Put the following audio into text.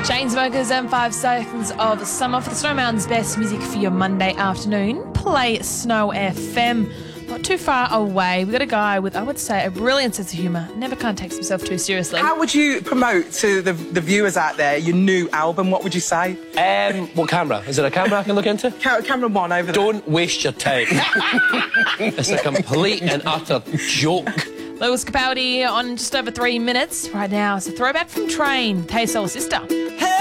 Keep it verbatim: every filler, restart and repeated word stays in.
Chainsmokers and Five Seconds of Summer for the Snow Mountain's best music for your Monday afternoon. Play Snow F M. Not too far away. We've got a guy with, I would say, a brilliant sense of humour. Never kind of takes himself too seriously. How would you promote to the, the viewers out there your new album? What would you say? Um, what camera? Is it a camera I can look into? Ca camera one over there. Don't waste your time. It's a complete and utter joke. Lewis Capaldi on just over three minutes. Right now, it's a throwback from Train, Hey Soul Sister.